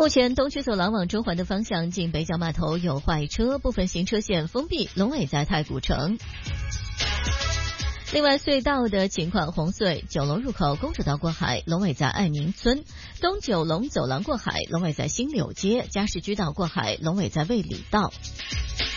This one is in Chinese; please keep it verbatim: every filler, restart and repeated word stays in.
目前东区走廊往中环的方向进北角码头有坏车，部分行车线封闭，龙尾在太古城。另外隧道的情况，红隧九龙入口公主道过海，龙尾在爱民村；东九龙走廊过海，龙尾在新柳街；嘉士居道过海，龙尾在卫理道。